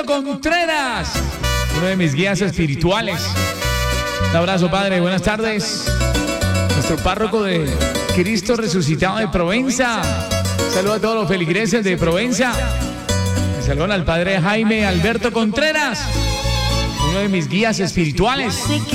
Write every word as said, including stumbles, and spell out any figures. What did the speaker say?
Contreras, uno de mis guías espirituales. Un abrazo, padre, buenas tardes. Nuestro párroco de Cristo Resucitado de Provenza. Saludo a todos los feligreses de Provenza. Me saludan al padre Jaime Alberto Contreras, uno de mis guías espirituales.